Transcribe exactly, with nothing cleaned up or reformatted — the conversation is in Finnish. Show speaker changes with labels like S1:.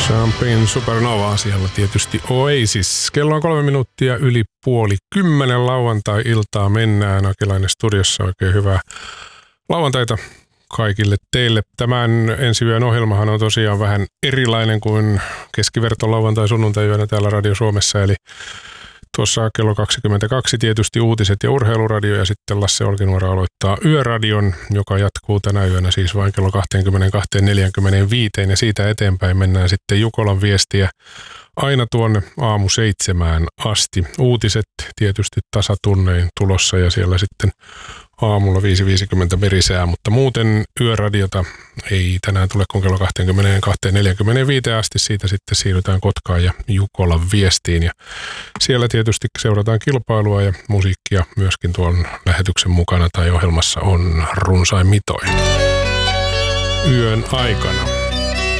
S1: Champagne Supernova, siellä tietysti Oasis. Kello on kolme minuuttia yli puoli kymmenen, lauantai-iltaa mennään. Akelainen studiossa, oikein hyvää lauantaita kaikille teille. Tämän ensi yön ohjelmahan on tosiaan vähän erilainen kuin keskiverto lauantai-sunnuntai-yönä täällä Radio Suomessa, eli tuossa kello kaksikymmentäkaksi tietysti uutiset ja urheiluradio, ja sitten Lasse Olkinuora aloittaa yöradion, joka jatkuu tänä yönä siis vain kello kaksikymmentäkaksi neljäkymmentäviisi, ja siitä eteenpäin mennään sitten Jukolan viestiä aina tuonne aamu seitsemään asti. Uutiset tietysti tasatunnein tulossa, ja siellä sitten aamulla viisi viisikymmentä merisää, mutta muuten yöradiota ei tänään tule kuin kello kaksikymmentäkaksi neljäkymmentäviisi asti. Siitä sitten siirrytään Kotkaan ja Jukolan viestiin, ja siellä tietysti seurataan kilpailua ja musiikkia myöskin tuon lähetyksen mukana tai ohjelmassa on runsain mitoin yön aikana.